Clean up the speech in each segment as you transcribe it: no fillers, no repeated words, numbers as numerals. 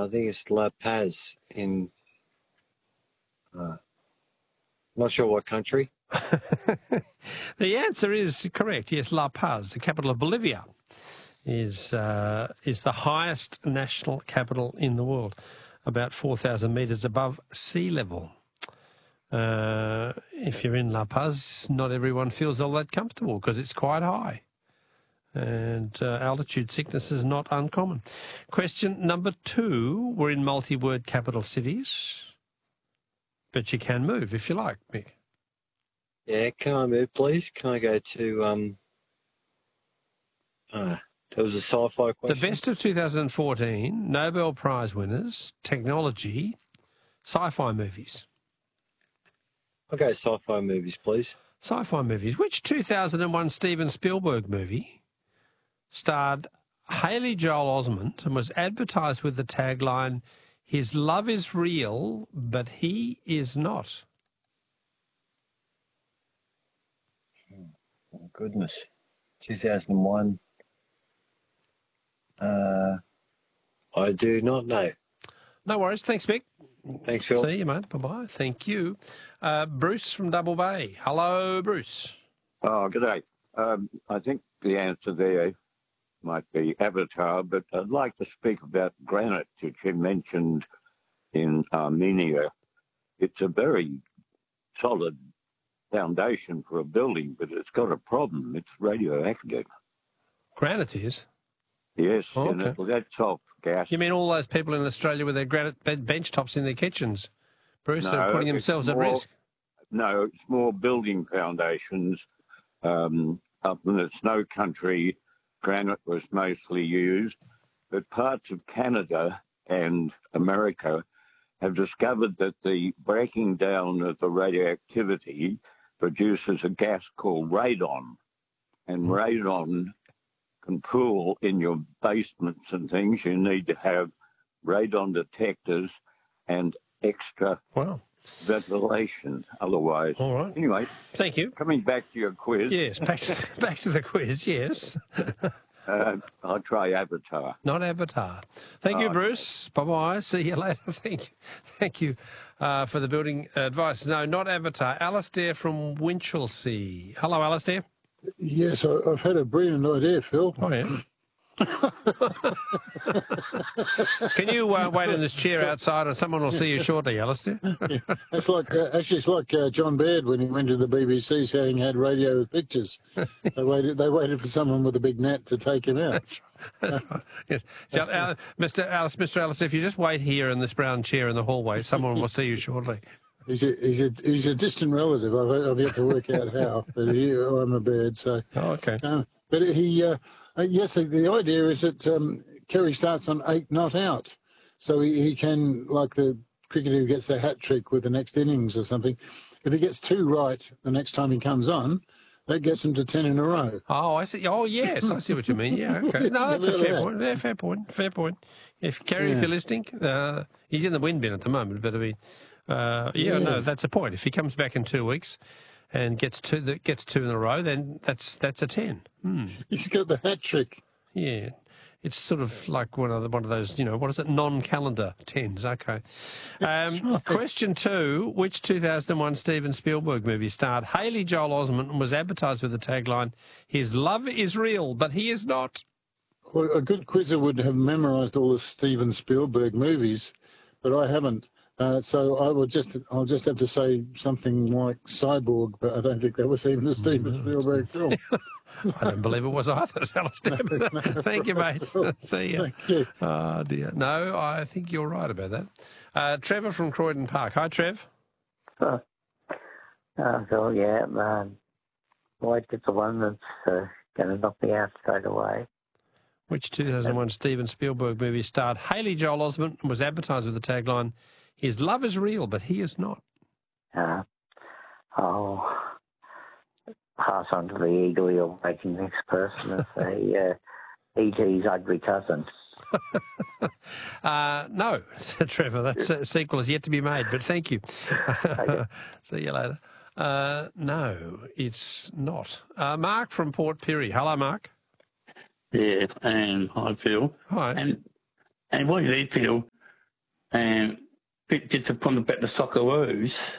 I think it's La Paz in, not sure what country. The answer is correct. Yes, La Paz, the capital of Bolivia, is the highest national capital in the world, about 4,000 metres above sea level. If you're in La Paz, not everyone feels all that comfortable because it's quite high. And altitude sickness is not uncommon. Question number 2. We're in multi-word capital cities, but you can move if you like, Mick. Yeah, can I move, please? Can I go to, that was a sci-fi question. The best of 2014, Nobel Prize winners, technology, sci-fi movies. I'll go sci-fi movies, please. Sci-fi movies. Which 2001 Steven Spielberg movie starred Haley Joel Osment and was advertised with the tagline, "His love is real, but he is not"? Oh, goodness. 2001. I do not know. No worries. Thanks, Mick. Thanks, Phil. See you, mate. Bye-bye. Thank you. Bruce from Double Bay. Hello, Bruce. Oh, good day. I think the answer there might be Avatar, but I'd like to speak about granite, which you mentioned in Armenia. It's a very solid foundation for a building, but it's got a problem. It's radioactive. Granite is? Yes, Oh, and okay. it lets off gas. You mean all those people in Australia with their granite bench tops in their kitchens, Bruce, No, are putting it's themselves at more- risk? No, it's more building foundations. Up in the snow country, granite was mostly used, but parts of Canada and America have discovered that the breaking down of the radioactivity produces a gas called radon. And radon can pool in your basements and things. You need to have radon detectors and extra ventilation otherwise. All right. Anyway, thank you. Coming back to your quiz. Yes, back to the quiz, yes. I'll try Avatar. Not Avatar. Thank you, Bruce. Bye-bye. See you later. Thank you for the building advice. No, not Avatar. Alistair from Winchelsea. Hello, Alistair. Yes, I've had a brilliant idea, Phil. Oh, yeah. Can you wait in this chair outside and someone will see you shortly, Alistair? Yeah. It's like, actually, it's like John Baird when he went to the BBC saying he had radio with pictures. They waited for someone with a big net to take him out. That's right. Yes. So, Mr. Alice, if you just wait here in this brown chair in the hallway, someone will see you shortly. He's a distant relative. I've yet to work out how, but I'm a Baird, so. Oh, okay. But he. Yes, the idea is that Kerry starts on 8 not out. So he can, like the cricketer who gets the hat trick with the next innings or something, if he gets 2 right the next time he comes on, that gets him to 10 in a row. Oh, I see. Oh, yes, I see what you mean. Yeah, okay. No, that's a fair point. Yeah, fair point. Fair point. If Kerry, if you're listening, he's in the wind bin at the moment, but I mean, no, that's a point. If he comes back in 2 weeks and gets 2 in a row, then that's a 10. He's got the hat trick. Yeah, it's sort of like one of those, what is it? Non-calendar 10s. Okay. Right. Question 2: Which 2001 Steven Spielberg movie starred Haley Joel Osment and was advertised with the tagline, "His love is real, but he is not"? Well, a good quizzer would have memorised all the Steven Spielberg movies, but I haven't. So I'll just have to say something like Cyborg, but I don't think that was even a Steven Spielberg film. I don't believe it was either, Alistair. Thank you, mate. See you. Thank you. Oh, dear. No, I think you're right about that. Trevor from Croydon Park. Hi, Trev. So yeah, White gets the one that's going to knock me out straight away. Which 2001 Steven Spielberg movie starred Haley Joel Osment and was advertised with the tagline, "His love is real, but he is not"? I'll pass on to the eagerly awaiting next person and say E.T.'s ugly cousin. No, Trevor, that sequel is yet to be made, but thank you. See you later. No, it's not. Mark from Port Pirie. Hello, Mark. Yeah, and hi, Phil. Hi. And what you need, Phil, and bit disappointed about the Socceroos.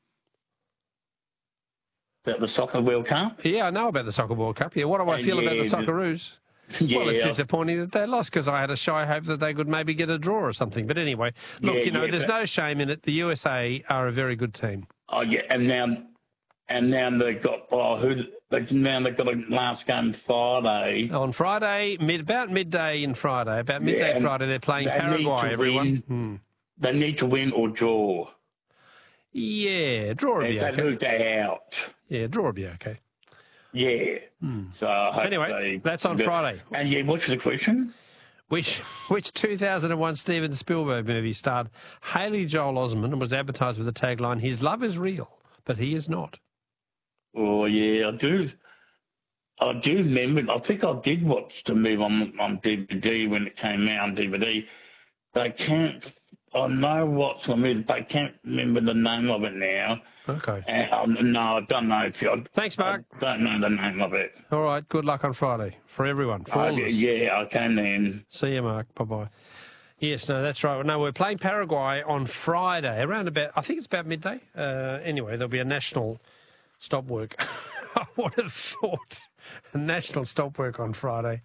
About the Soccer World Cup. Yeah, I know about the Soccer World Cup. Yeah, what do I feel about the Socceroos? Yeah, well, it's disappointing that they lost because I had a shy hope that they could maybe get a draw or something. But anyway, look, there's no shame in it. The USA are a very good team. Oh yeah, and now they've got they've got a last game Friday. On Friday, about midday Friday, they're playing Paraguay. Everyone, they need to win or draw. Yeah, draw would be okay. They lose, they out. Yeah, draw would be okay. Yeah. So anyway, that's on Friday. And what's the question? Which 2001 Steven Spielberg movie starred Haley Joel Osment and was advertised with the tagline, "His love is real, but he is not"? Oh, yeah, I do remember. I think I did watch the movie on DVD when it came out on DVD. But I know what's the movie, but I can't remember the name of it now. Okay. No, I don't know. Thanks, Mark. I don't know the name of it. All right, good luck on Friday for everyone. For all of us. Yeah, okay then. See you, Mark. Bye-bye. Yes, no, that's right. No, we're playing Paraguay on Friday, around about, I think it's about midday. Anyway, there'll be a national stop work. I would have thought a national stop work on Friday.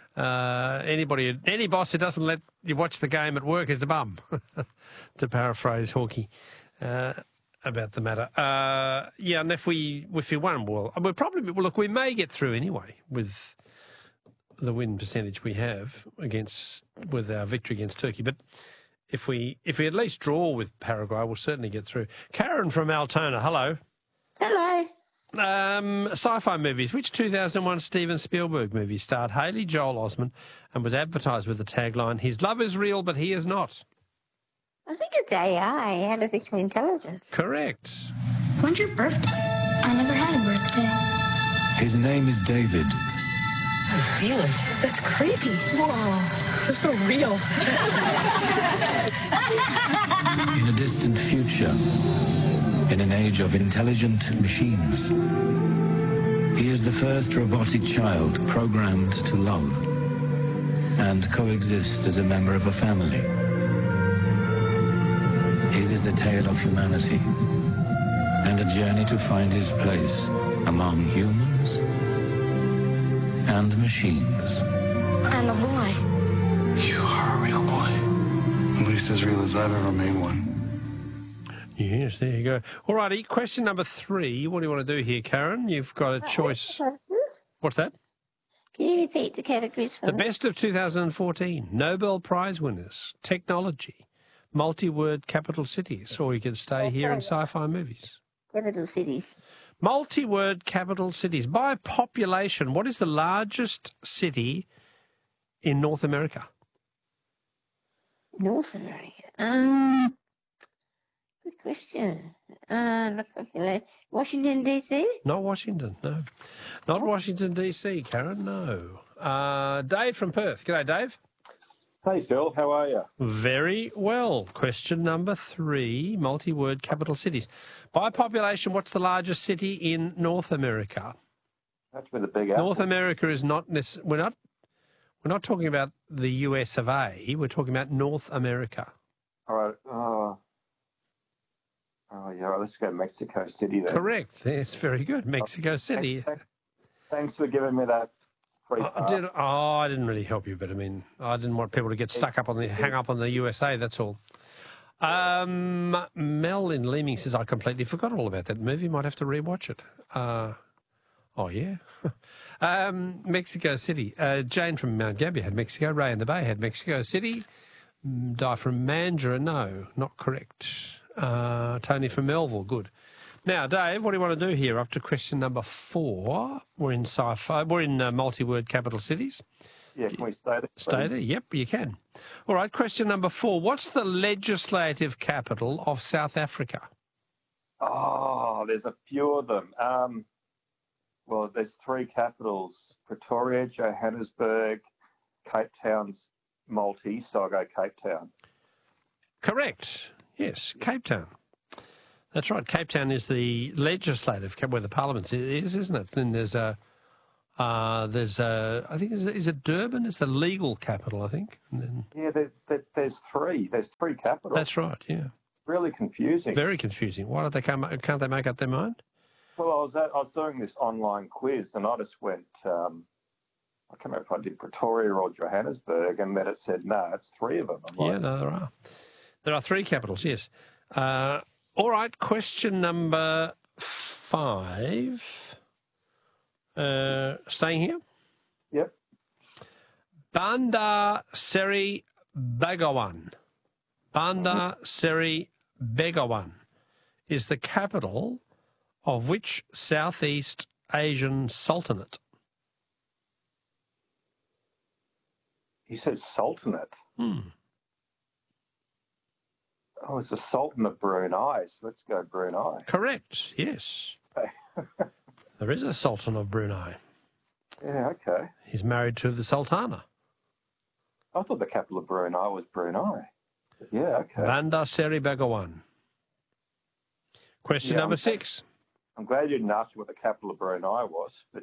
Any boss who doesn't let you watch the game at work is a bum, to paraphrase Hawkey about the matter. And if we won, we may get through anyway with the win percentage we have with our victory against Turkey. But if we at least draw with Paraguay, we'll certainly get through. Karen from Altona, hello. Hello. Sci-fi movies. Which 2001 Steven Spielberg movie starred Haley Joel Osment and was advertised with the tagline, "His love is real, but he is not"? I think it's AI, artificial intelligence. Correct. When's your birthday? I never had a birthday. His name is David. I feel it. That's creepy. Whoa, it's so real. In a distant future, in an age of intelligent machines, he is the first robotic child programmed to love and coexist as a member of a family. His is a tale of humanity and a journey to find his place among humans and machines. I'm a boy. You are a real boy. At least as real as I've ever made one. Yes, there you go. All righty, question number 3. What do you want to do here, Karen? You've got a choice. What's that? Can you repeat the categories for me? The me? best of 2014, Nobel Prize winners, technology, multi-word capital cities, or you can stay here in sci-fi movies. Capital cities. Multi-word capital cities. By population, what is the largest city in North America? North America? Good question. Washington, D.C.? Not Washington, no. Not Washington, D.C., Karen, no. Dave from Perth. G'day, Dave. Hey, Phil. How are you? Very well. Question number 3, multi-word capital cities. By population, what's the largest city in North America? That's with a big apple. North America is not we're not talking about the US of A. We're talking about North America. All right. Yeah, let's go Mexico City then. Correct. Yes, very good. Mexico City. Thanks for giving me that free pass. I didn't really help you, but I mean, I didn't want people to get hang up on the USA, that's all. Mel in Leeming says, I completely forgot all about that movie. Might have to rewatch it. Oh, yeah. Mexico City. Jane from Mount Gambier had Mexico. Ray in the Bay had Mexico City. Di from Mandurah, no, not correct. Tony from Melville, good. Now, Dave, what do you want to do here? Up to question number 4. We're in sci-fi. We're in multi-word capital cities. Yeah, can we stay there? Stay there? Yep, you can. All right, question number 4. What's the legislative capital of South Africa? Oh, there's a few of them. Well, there's 3 capitals: Pretoria, Johannesburg, Cape Town's Maltese, so I'll go Cape Town. Correct. Yes, Cape Town. That's right. Cape Town is the legislative, where the parliament is, isn't it? Then there's a There's I think is it Durban? It's the legal capital, I think. And then, Yeah, there's three. There's three capitals. that's right. Yeah, Really confusing. very confusing. Why don't they can't they make up their mind? Well, I was doing this online quiz, and I just went. I can't remember if I did Pretoria or Johannesburg, and then it said, no, it's three of them. I'm Yeah, like, no, there are. There are three capitals, yes. All right, question number 5. Staying here? Yep. Bandar Seri Begawan. Bandar Seri Begawan is the capital of which Southeast Asian Sultanate? You said Sultanate. Oh, it's the Sultan of Brunei. So let's go Brunei. Correct, yes. There is a Sultan of Brunei. Yeah, okay. He's married to the Sultana. I thought the capital of Brunei was Brunei. Yeah, okay. Bandar Seri Begawan. Question Yeah, number I'm 6. I'm glad you didn't ask me what the capital of Brunei was, but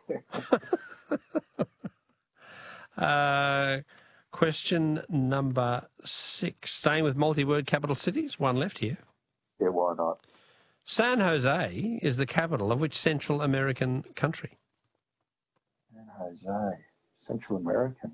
yeah. Question number 6. Staying with multi-word capital cities. One left here. Yeah, why not? San Jose is the capital of which Central American country? San Jose, Central American.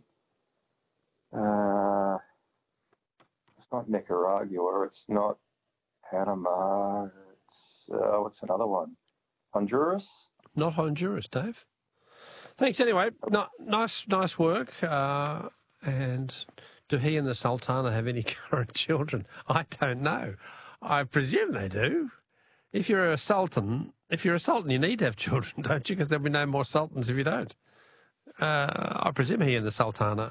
It's not Nicaragua. It's not Panama. It's what's another one? Honduras. Not Honduras, Dave. Thanks anyway. Nice work. And do he and the Sultana have any current children? I don't know. I presume they do. If you're a sultan, you need to have children, don't you? Because there'll be no more sultans if you don't. I presume he and the Sultana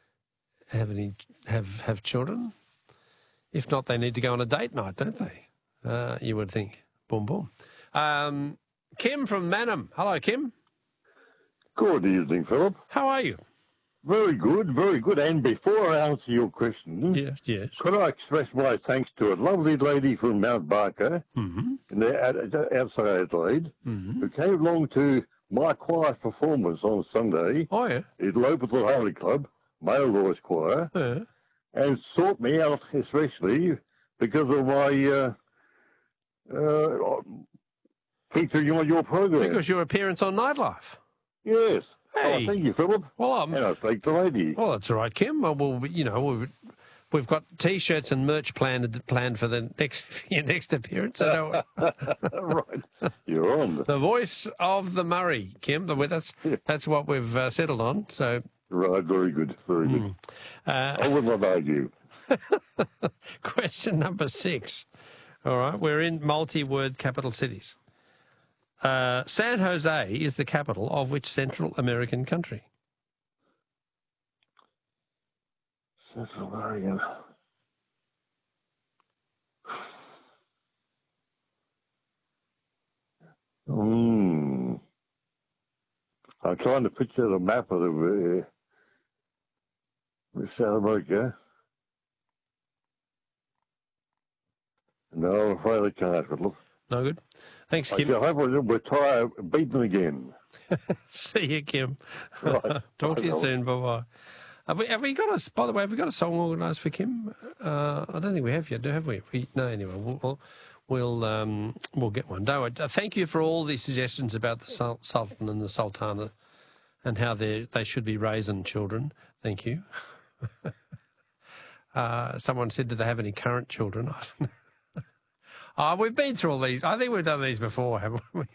have children. If not, they need to go on a date night, don't they? You would think. Boom, boom. Kim from Mannum. Hello, Kim. Good evening, Philip. How are you? Very good, very good. And before I answer your question, yes. Could I express my thanks to a lovely lady from Mount Barker, outside Adelaide, who came along to my choir performance on Sunday. Oh, yeah. At Lopetal Harley Club, Male Lawyers Choir, and sought me out especially because of my featuring on your program. Because your appearance on Nightlife. Yes. Hey. Oh, thank you, Philip. Well, and I thank the lady. Well, that's all right, Kim. Well, we've got T-shirts and merch planned for your next appearance. Right. You're on. The voice of the Murray, Kim. That's what we've settled on. So. Right. Very good. Very good. I would not argue. Question number 6. All right. We're in multi-word capital cities. San Jose is the capital of which Central American country? Central American. I'm trying to picture the map of the South America. No, I'm afraid I can't, Philip. No good. Thanks, Kim. I hope we'll retire beaten again. See you, Kim. Right. Talk to you soon. Bye-bye. Have we got a? By the way, have we got a song organised for Kim? I don't think we have yet, have we? No, anyway, we'll get one. No, thank you for all the suggestions about the Sultan and the Sultana and how they should be raising children. Thank you. Someone said, do they have any current children? I don't know. We've been through all these. I think we've done these before, haven't we?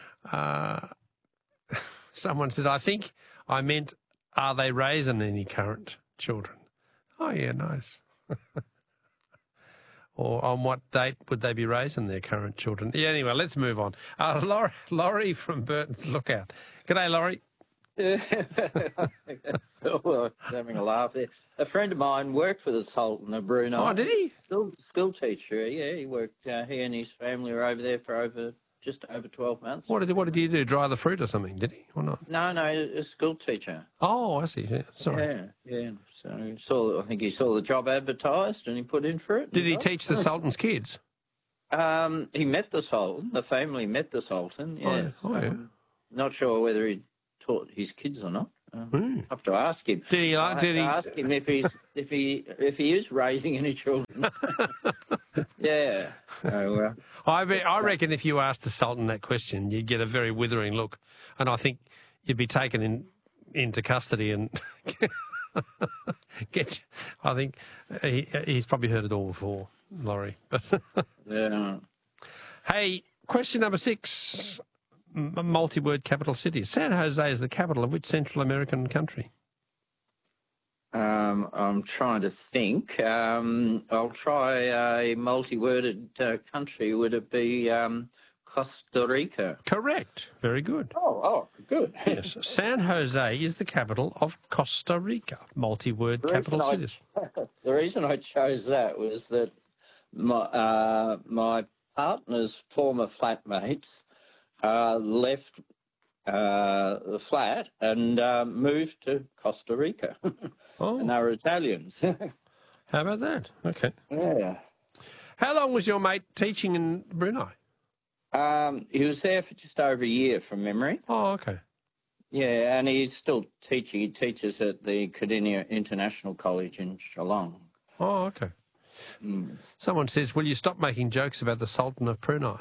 Someone says, I think I meant, are they raising any current children? Oh, yeah, nice. Or on what date would they be raising their current children? Yeah, anyway, let's move on. Laurie from Burton's Lookout. G'day, Laurie. Well, having a laugh there. A friend of mine worked for the Sultan of Brunei. Oh, did he? School teacher, yeah. He worked, he and his family were over there for just over 12 months. What did he do? Dry the fruit or something, did he? Or not? No, a school teacher. Oh, I see. Yeah, sorry. Yeah. So I think he saw the job advertised and he put in for it. Did he teach the Sultan's kids? He met the Sultan. The family met the Sultan, yes. Oh, yeah. Not sure whether he taught his kids or not. I have to ask him. Did he? Ask him if he is raising any children. Yeah. So, I reckon if you asked the Sultan that question, you'd get a very withering look, and I think you'd be taken into custody and get. I think he's probably heard it all before, Laurie. yeah. Hey, question number 6. Multi-word capital cities. San Jose is the capital of which Central American country? I'm trying to think. I'll try a multi-worded country. Would it be Costa Rica? Correct. Very good. Oh, good. Yes. San Jose is the capital of Costa Rica. Multi-word capital cities. The reason I chose that was that my partner's former flatmates left the flat and moved to Costa Rica. And they were Italians. How about that? Okay. Yeah. How long was your mate teaching in Brunei? He was there for just over a year from memory. Oh, okay. Yeah, and he's still teaching. He teaches at the Cardinia International College in Geelong. Oh, okay. Someone says, will you stop making jokes about the Sultan of Brunei?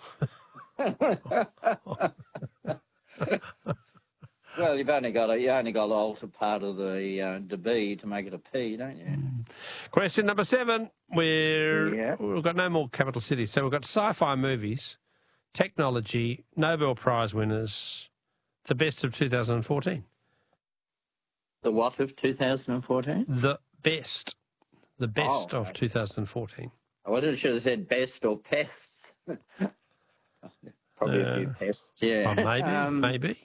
Well, you only got to alter part of the B to make it a P, don't you? Question number 7. We've got no more capital cities. So we've got sci-fi movies, technology, Nobel Prize winners, the best of 2014. The what of 2014? The best. The best of 2014. I wasn't sure it said best or pests. Probably a few pests, yeah. Maybe.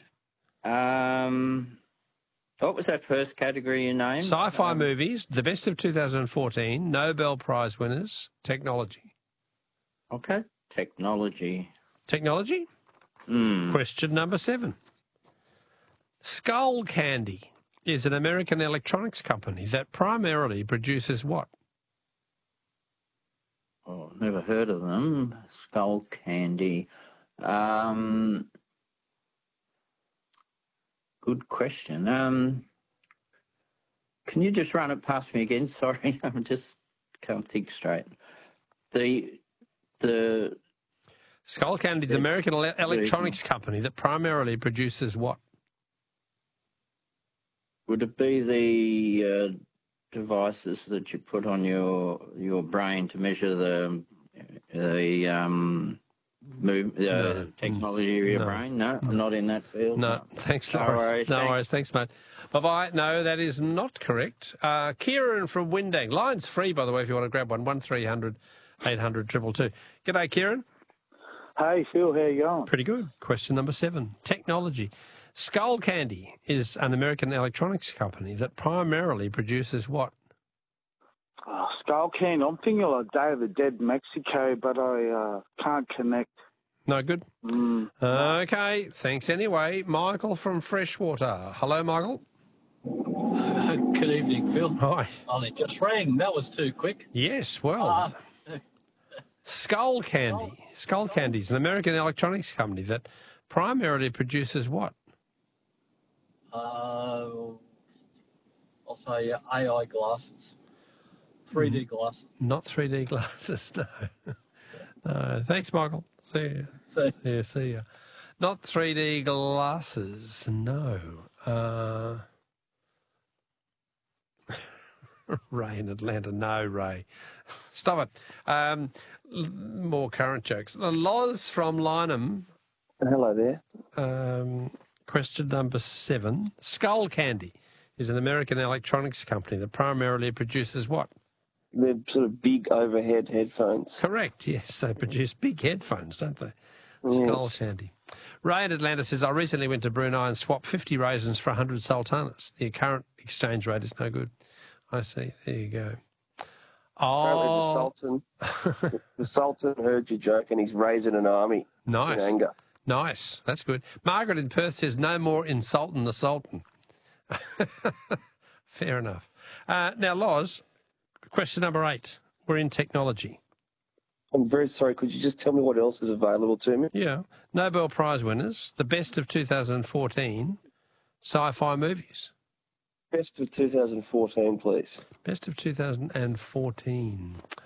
What was that first category you named? Sci-fi movies, the best of 2014, Nobel Prize winners, technology. Okay, technology. Technology? Question number 7. Skull Candy is an American electronics company that primarily produces what? Oh, never heard of them. Skull Candy. Good question. Can you just run it past me again? Sorry, I just can't think straight. The Skull Candy is an American electronics company that primarily produces what? Would it be the devices that you put on your brain to measure the technology of your brain? No, I'm not in that field. No, thanks, Laurie. No worries. Thanks, mate. Bye-bye. No, that is not correct. Kieran from Windang. Line's free, by the way, if you want to grab one. 1300 800 222. G'day, Kieran. Hey, Phil. How you going? Pretty good. Question number 7. Technology. Skull Candy is an American electronics company that primarily produces what? Skull Candy. I'm thinking like Day of the Dead Mexico, but I can't connect. No good? Okay, thanks anyway. Michael from Freshwater. Hello, Michael. Good evening, Phil. Hi. Only just rang. That was too quick. Yes, well. Skull Candy. Skull Candy is an American electronics company that primarily produces what? I'll say AI glasses. 3D glasses. Not 3D glasses, no. No. Thanks, Michael. See you. Thanks. Yeah, see you. Not 3D glasses, no. Ray in Atlanta. No, Ray. Stop it. More current jokes. Loz from Lynham. Hello there. Question number 7. Skull Candy is an American electronics company that primarily produces what? They're sort of big overhead headphones. Correct, yes. They produce big headphones, don't they? Yes. Skull Candy. Ray in Atlanta says, I recently went to Brunei and swapped 50 raisins for 100 sultanas. The current exchange rate is no good. I see. There you go. Oh. The Sultan heard your joke and he's raising an army. Nice. In anger. Nice. That's good. Margaret in Perth says, no more insulting the Sultan. Fair enough. Now, Loz, question number 8. We're in technology. I'm very sorry. Could you just tell me what else is available to me? Yeah. Nobel Prize winners, the best of 2014, sci-fi movies. Best of 2014, please. Best of 2014.